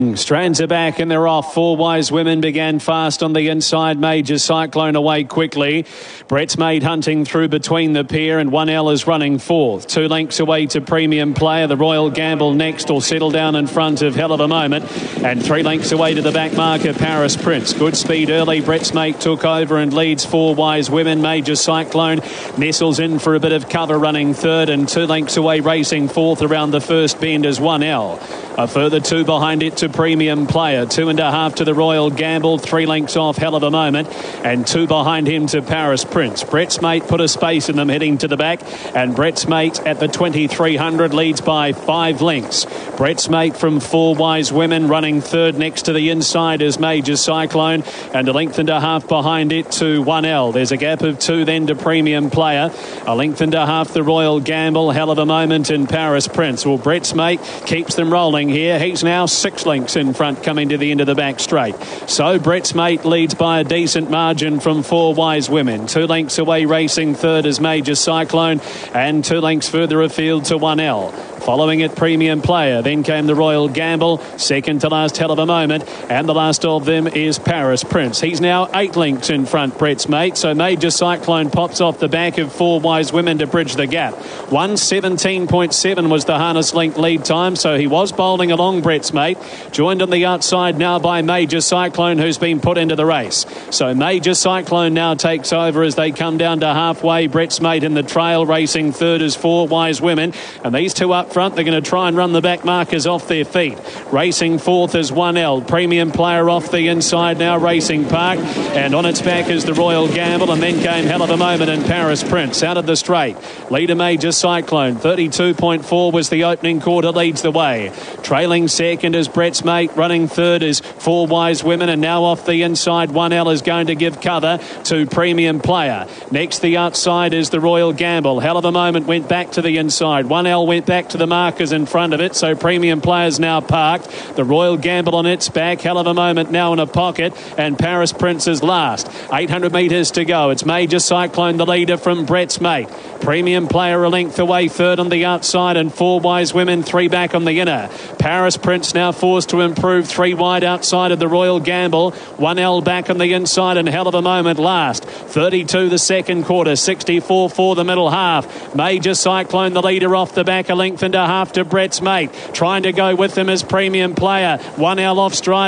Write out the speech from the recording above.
Strands are back and they're off. Four Wise Women began fast on the inside. Major Cyclone away quickly. Brett's Mate hunting through between the pair, and 1L is running fourth. 2 lengths away to Premium Player. The Royal Gamble next will settle down in front of Hell of a Moment, and 3 lengths away to the back marker, Paris Prince. Good speed early. Brett's Mate took over and leads Four Wise Women. Major Cyclone nestles in for a bit of cover running third, and 2 lengths away racing fourth around the first bend is 1L. A further 2 behind it to Premium Player. 2.5 to the Royal Gamble. 3 lengths off Hell of a Moment, and 2 behind him to Paris Prince. Brett's Mate put a space in them heading to the back, and Brett's Mate at the 2300 leads by 5 lengths. Brett's Mate from Four Wise Women running third. Next to the inside is Major Cyclone, and 1.5 lengths behind it to 1L. There's a gap of 2 then to Premium Player. 1.5 lengths the Royal Gamble, Hell of a Moment and Paris Prince. Well, Brett's Mate keeps them rolling here. He's now 6 lengths in front coming to the end of the back straight. So Brett's Mate leads by a decent margin from Four Wise Women. 2 lengths away racing third is Major Cyclone, and 2 lengths further afield to 1L. Following it, Premium Player. Then came the Royal Gamble. Second to last, Hell of a Moment. And the last of them is Paris Prince. He's now 8 lengths in front, Brett's Mate. So Major Cyclone pops off the back of Four Wise Women to bridge the gap. 1:17.7 was the harness length lead time. So he was bowling along, Brett's Mate. Joined on the outside now by Major Cyclone, who's been put into the race. So Major Cyclone now takes over as they come down to halfway. Brett's Mate in the trail. Racing third is Four Wise Women. And these two up front, they're going to try and run the back markers off their feet. Racing fourth is 1L. Premium Player off the inside now, Racing Park, and on its back is the Royal Gamble, and then came Hell of a Moment and Paris Prince out of the straight. Leader Major Cyclone. 32.4 was the opening quarter, leads the way. Trailing second is Brett's Mate. Running third is Four Wise Women, and now off the inside 1L is going to give cover to Premium Player. Next the outside is the Royal Gamble. Hell of a Moment went back to the inside. 1L went back to the markers in front of it, so Premium Player's now parked. The Royal Gamble on its back. Hell of a Moment now in a pocket, and Paris Prince is last. 800 metres to go. It's Major Cyclone the leader from Brett's Mate. Premium Player a length away third on the outside, and Four Wise Women 3 back on the inner. Paris Prince now forced to improve 3 wide outside of the Royal Gamble. 1L back on the inside, and Hell of a Moment last. 32 the second quarter, 64 for the middle half. Major Cyclone the leader off the back, 1.5 lengths to Brett's Mate. Trying to go with them as Premium Player. 1L off stride.